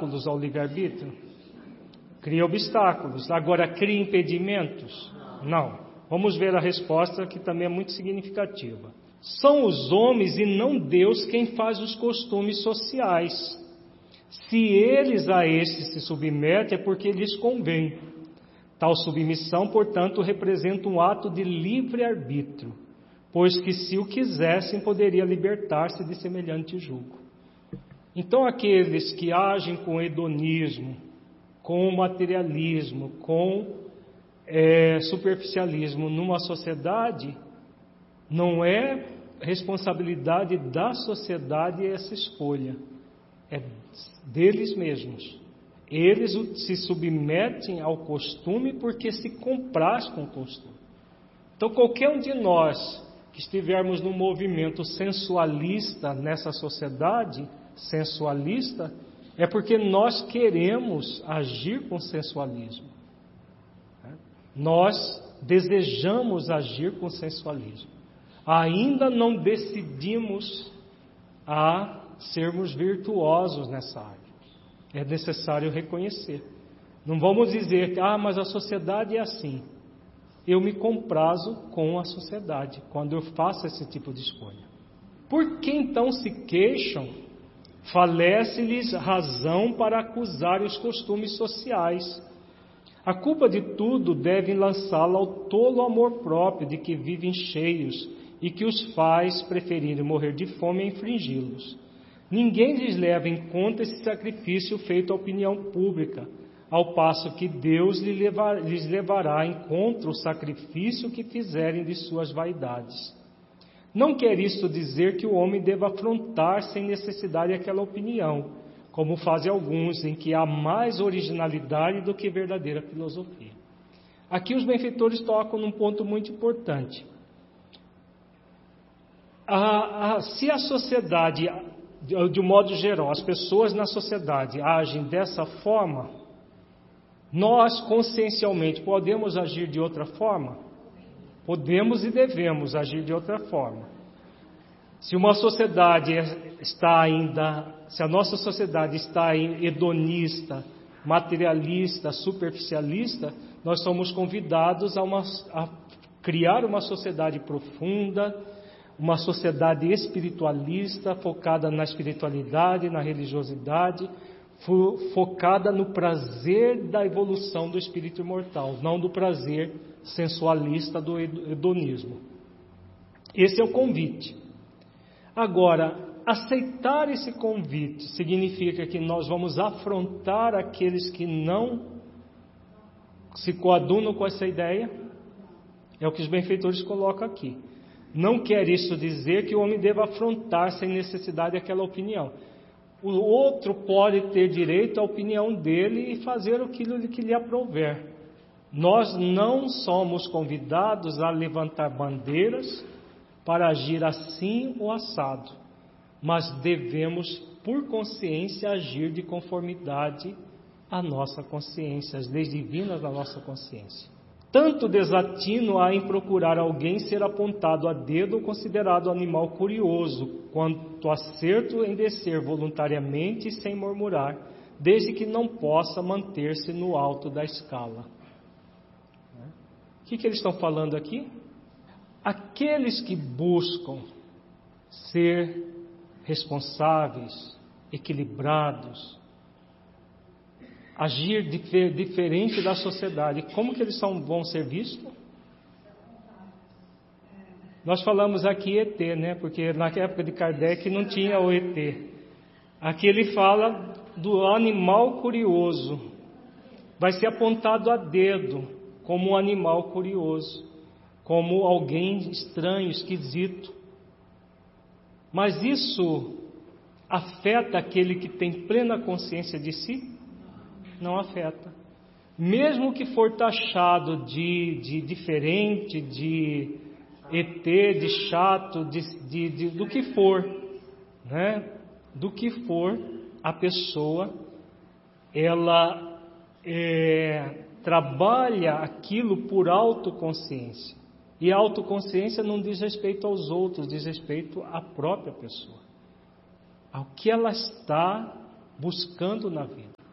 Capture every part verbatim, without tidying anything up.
obstáculos ao livre-arbítrio? Cria obstáculos. Agora, cria impedimentos? Não. Vamos ver a resposta, que também é muito significativa. São os homens e não Deus quem faz os costumes sociais. Se eles a estes se submetem, é porque lhes convém. Tal submissão, portanto, representa um ato de livre-arbítrio, pois que, se o quisessem, poderia libertar-se de semelhante jugo. Então, aqueles que agem com hedonismo, com materialismo, com é, superficialismo numa sociedade, não é responsabilidade da sociedade essa escolha, é deles mesmos. Eles se submetem ao costume porque se compraz com o costume. Então, qualquer um de nós que estivermos num movimento sensualista nessa sociedade, sensualista, é porque nós queremos agir com sensualismo. Nós desejamos agir com sensualismo. Ainda não decidimos a sermos virtuosos nessa área. É necessário reconhecer. Não vamos dizer que, ah, mas a sociedade é assim. Eu me comprazo com a sociedade quando eu faço esse tipo de escolha. Por que então se queixam? Falece-lhes razão para acusar os costumes sociais. A culpa de tudo devem lançá-la ao tolo amor próprio de que vivem cheios e que os faz preferirem morrer de fome a infringi-los. Ninguém lhes leva em conta esse sacrifício feito à opinião pública, ao passo que Deus lhes levará em conta o sacrifício que fizerem de suas vaidades. Não quer isto dizer que o homem deva afrontar sem necessidade aquela opinião, como fazem alguns, em que há mais originalidade do que verdadeira filosofia. Aqui os benfeitores tocam num ponto muito importante. A, a, se a sociedade, de, de um modo geral, as pessoas na sociedade agem dessa forma, nós consciencialmente podemos agir de outra forma? Podemos e devemos agir de outra forma. Se uma sociedade está ainda, se a nossa sociedade está hedonista, materialista, superficialista, nós somos convidados a, uma, a criar uma sociedade profunda, uma sociedade espiritualista, focada na espiritualidade, na religiosidade, fo, focada no prazer da evolução do espírito imortal, não do prazer sensualista do hedonismo. Esse é o convite. Agora, aceitar esse convite significa que nós vamos afrontar aqueles que não se coadunam com essa ideia? É o que os benfeitores colocam aqui. Não quer isso dizer que o homem deva afrontar sem necessidade aquela opinião. O outro pode ter direito à opinião dele e fazer aquilo que lhe aprouver. Nós não somos convidados a levantar bandeiras para agir assim ou assado, mas devemos, por consciência, agir de conformidade à nossa consciência, às leis divinas da nossa consciência. Tanto desatino há em procurar alguém ser apontado a dedo ou considerado animal curioso, quanto acerto em descer voluntariamente e sem murmurar, desde que não possa manter-se no alto da escala. O que, que eles estão falando aqui? Aqueles que buscam ser responsáveis, equilibrados, agir dif- diferente da sociedade, como que eles são, vão ser vistos? Nós falamos aqui E T, né? Porque na época de Kardec não tinha o E T. Aqui ele fala do animal curioso. Vai ser apontado a dedo como um animal curioso, como alguém estranho, esquisito. Mas isso afeta aquele que tem plena consciência de si? Não afeta. Mesmo que for taxado de, de diferente, de E T, de chato, de, de, de, do que for, né? Do que for, a pessoa, ela é, trabalha aquilo por autoconsciência. E a autoconsciência não diz respeito aos outros, diz respeito à própria pessoa, ao que ela está buscando na vida.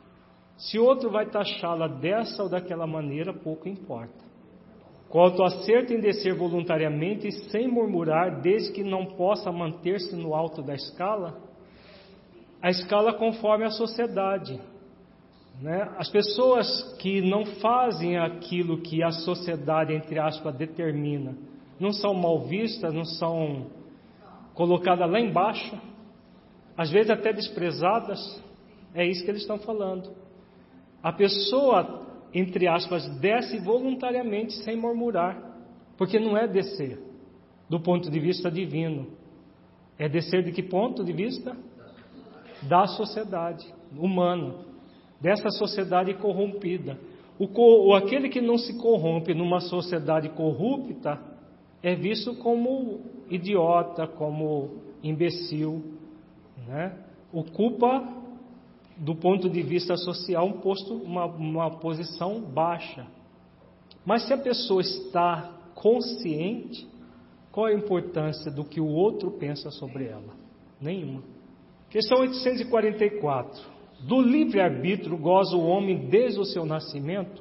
Se outro vai taxá-la dessa ou daquela maneira, pouco importa. Quanto a acerto em descer voluntariamente e sem murmurar, desde que não possa manter-se no alto da escala, a escala conforme a sociedade. Né? As pessoas que não fazem aquilo que a sociedade, entre aspas, determina, não são mal vistas, não são colocadas lá embaixo, às vezes até desprezadas. É isso que eles estão falando. A pessoa, entre aspas, desce voluntariamente sem murmurar, porque não é descer do ponto de vista divino. É descer de que ponto de vista? Da sociedade humana, dessa sociedade corrompida. O, o, aquele que não se corrompe numa sociedade corrupta é visto como idiota, como imbecil, né? Ocupa, do ponto de vista social, um posto, uma, uma posição baixa. Mas se a pessoa está consciente, qual é a importância do que o outro pensa sobre ela? Nenhuma. Questão oitocentos e quarenta e quatro. Do livre-arbítrio goza o homem desde o seu nascimento?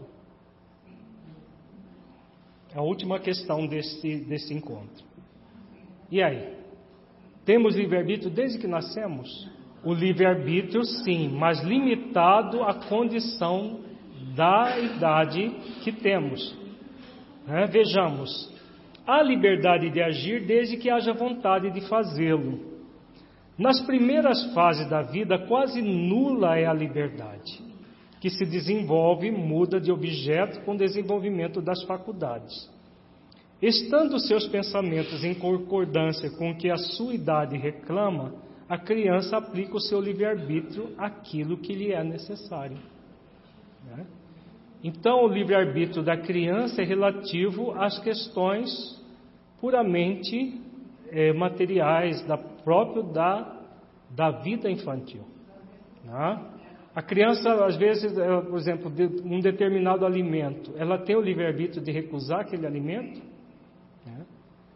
É a última questão desse, desse encontro. E aí? Temos livre-arbítrio desde que nascemos? O livre-arbítrio, sim, mas limitado à condição da idade que temos. É, vejamos, há liberdade de agir desde que haja vontade de fazê-lo. Nas primeiras fases da vida, quase nula é a liberdade, que se desenvolve e muda de objeto com o desenvolvimento das faculdades. Estando seus pensamentos em concordância com o que a sua idade reclama, a criança aplica o seu livre-arbítrio àquilo que lhe é necessário. Né? Então, o livre-arbítrio da criança é relativo às questões puramente é, materiais, da próprio da, da vida infantil. Né? A criança, às vezes, por exemplo, de um determinado alimento, ela tem o livre-arbítrio de recusar aquele alimento? Né?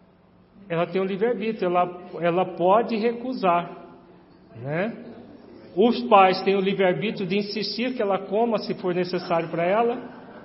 Ela tem o livre-arbítrio, ela, ela pode recusar. Né? Os pais têm o livre-arbítrio de insistir que ela coma se for necessário para ela,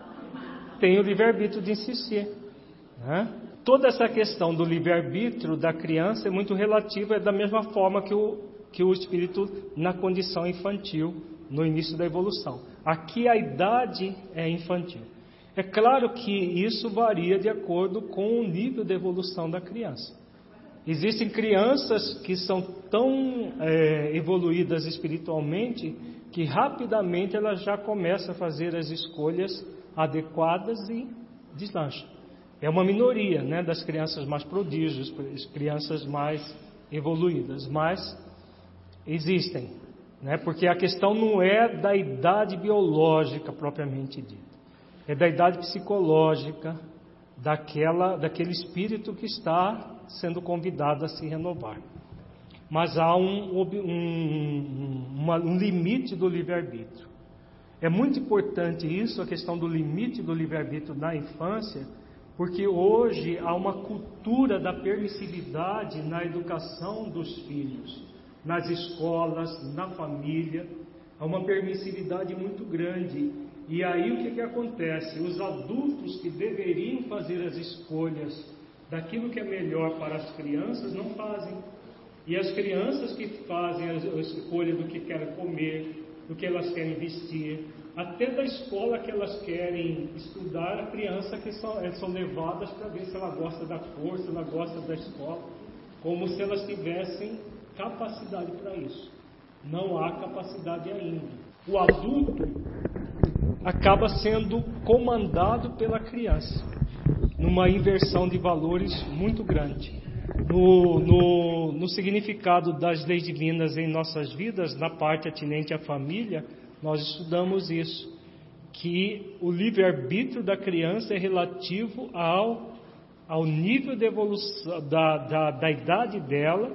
tem o livre-arbítrio de insistir. Né? Toda essa questão do livre-arbítrio da criança é muito relativa, é da mesma forma que o, que o espírito na condição infantil, no início da evolução. Aqui a idade é infantil. É claro que isso varia de acordo com o nível de evolução da criança. Existem crianças que são tão é, evoluídas espiritualmente que rapidamente elas já começam a fazer as escolhas adequadas e deslancham. É uma minoria, né, das crianças mais prodígios, crianças mais evoluídas, mas existem, né, porque a questão não é da idade biológica propriamente dita, é da idade psicológica, daquela, daquele espírito que está sendo convidado a se renovar. Mas há um, um, uma, um limite do livre-arbítrio. É muito importante isso, a questão do limite do livre-arbítrio na infância, porque hoje há uma cultura da permissividade na educação dos filhos, nas escolas, na família, há uma permissividade muito grande. E aí o que, que acontece? Os adultos que deveriam fazer as escolhas daquilo que é melhor para as crianças não fazem. E as crianças que fazem a escolha do que querem comer, do que elas querem vestir, até da escola que elas querem estudar, a criança que são, são levadas para ver se ela gosta da cor, se ela gosta da escola, como se elas tivessem capacidade para isso. Não há capacidade ainda. O adulto acaba sendo comandado pela criança, numa inversão de valores muito grande. No, no, no significado das leis divinas em nossas vidas, na parte atinente à família, nós estudamos isso, que o livre-arbítrio da criança é relativo ao, ao nível de evolução da, da, da idade dela,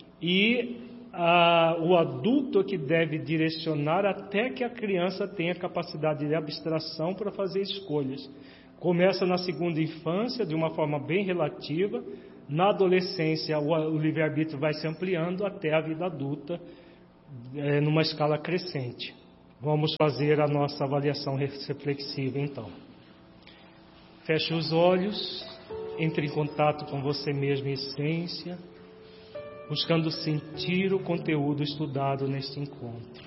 e a, o adulto é que deve direcionar até que a criança tenha capacidade de abstração para fazer escolhas. Começa na segunda infância, de uma forma bem relativa. Na adolescência, o, o livre-arbítrio vai se ampliando até a vida adulta, é, numa escala crescente. Vamos fazer a nossa avaliação reflexiva então. Feche os olhos, entre em contato com você mesmo em essência, buscando sentir o conteúdo estudado neste encontro.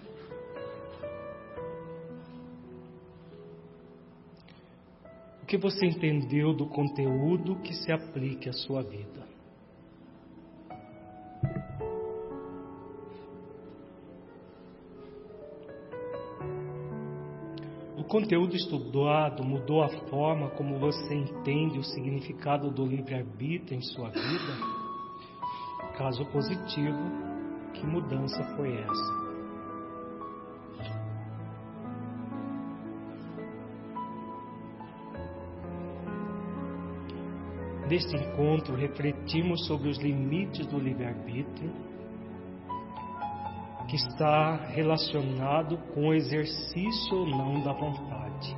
O que você entendeu do conteúdo que se aplique à sua vida? O conteúdo estudado mudou a forma como você entende o significado do livre-arbítrio em sua vida? Caso positivo, que mudança foi essa? Neste encontro, refletimos sobre os limites do livre-arbítrio, que está relacionado com o exercício ou não da vontade.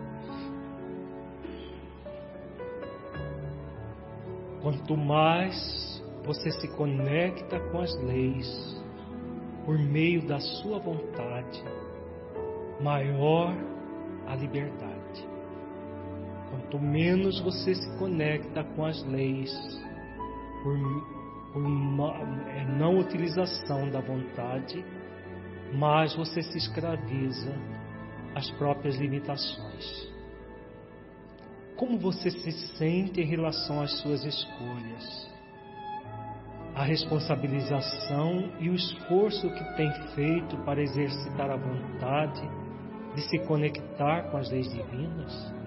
Quanto mais você se conecta com as leis por meio da sua vontade, maior a liberdade. Quanto menos você se conecta com as leis por por não utilização da vontade, mas você se escraviza às próprias limitações. Como você se sente em relação às suas escolhas? A responsabilização e o esforço que tem feito para exercitar a vontade de se conectar com as leis divinas?